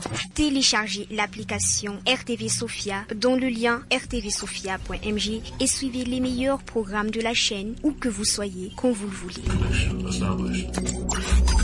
Téléchargez l'application RTV Sophia dans le lien rtvsophia.mg et suivez les meilleurs programmes de la chaîne où que vous soyez, quand vous le voulez.